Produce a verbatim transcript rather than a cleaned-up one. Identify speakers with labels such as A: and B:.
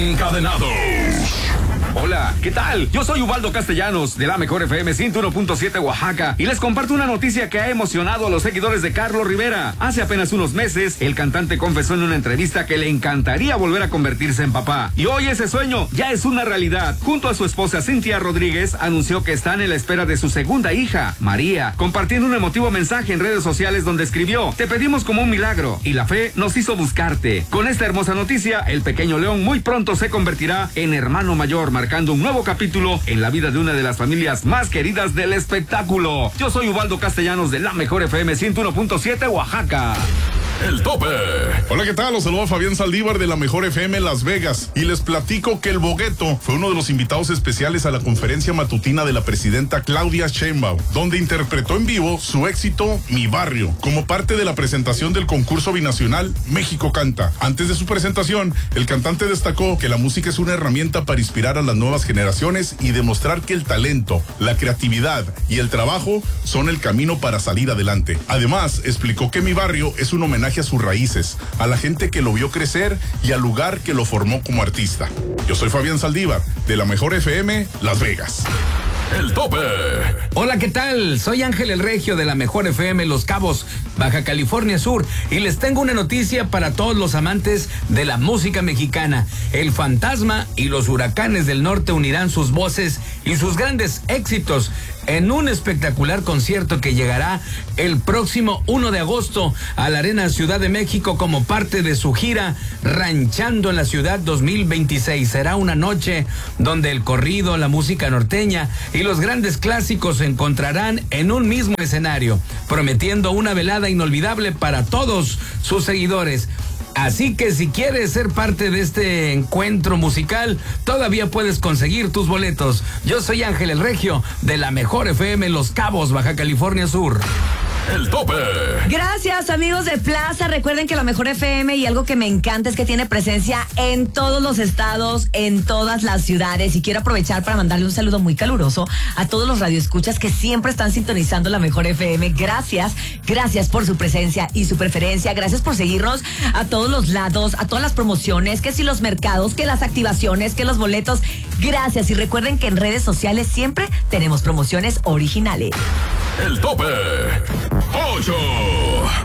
A: Encadenados. Hola, ¿qué tal? Yo soy Ubaldo Castellanos, de la Mejor F M ciento uno punto siete Oaxaca, y les comparto una noticia que ha emocionado a los seguidores de Carlos Rivera. Hace apenas unos meses, el cantante confesó en una entrevista que le encantaría volver a convertirse en papá. Y hoy ese sueño ya es una realidad. Junto a su esposa Cintia Rodríguez, anunció que están en la espera de su segunda hija, María, compartiendo un emotivo mensaje en redes sociales donde escribió: te pedimos como un milagro, y la fe nos hizo buscarte. Con esta hermosa noticia, el pequeño León muy pronto se convertirá en hermano mayor, marcando un nuevo capítulo en la vida de una de las familias más queridas del espectáculo. Yo soy Ubaldo Castellanos, de la Mejor F M ciento uno punto siete Oaxaca.
B: El tope. Hola, ¿qué tal? Los saludo a Fabián Saldívar de la Mejor F M Las Vegas y les platico que el Bogueto fue uno de los invitados especiales a la conferencia matutina de la presidenta Claudia Sheinbaum, donde interpretó en vivo su éxito Mi Barrio, como parte de la presentación del concurso binacional México Canta. Antes de su presentación, el cantante destacó que la música es una herramienta para inspirar a las nuevas generaciones y demostrar que el talento, la creatividad y el trabajo son el camino para salir adelante. Además, explicó que Mi Barrio es un homenaje a sus raíces, a la gente que lo vio crecer y al lugar que lo formó como artista. Yo soy Fabián Saldívar, de la Mejor F M Las Vegas. El tope.
C: Hola, ¿qué tal? Soy Ángel el Regio de la Mejor F M Los Cabos, Baja California Sur, y les tengo una noticia para todos los amantes de la música mexicana. El Fantasma y los Huracanes del Norte unirán sus voces y sus grandes éxitos en un espectacular concierto que llegará el próximo primero de agosto a la Arena Ciudad de México como parte de su gira Ranchando en la Ciudad dos mil veintiséis. Será una noche donde el corrido, la música norteña y los grandes clásicos se encontrarán en un mismo escenario, prometiendo una velada inolvidable para todos sus seguidores. Así que si quieres ser parte de este encuentro musical, todavía puedes conseguir tus boletos. Yo soy Ángel el Regio de la Mejor F M Los Cabos, Baja California Sur.
B: El tope.
D: Gracias, amigos de Plaza. Recuerden que la Mejor F M, y algo que me encanta, es que tiene presencia en todos los estados, en todas las ciudades. Y quiero aprovechar para mandarle un saludo muy caluroso a todos los radioescuchas que siempre están sintonizando la Mejor F M. Gracias, gracias por su presencia y su preferencia. Gracias por seguirnos a todos los lados, a todas las promociones, que si los mercados, que las activaciones, que los boletos. Gracias. Y recuerden que en redes sociales siempre tenemos promociones originales.
B: El tope. Ocho.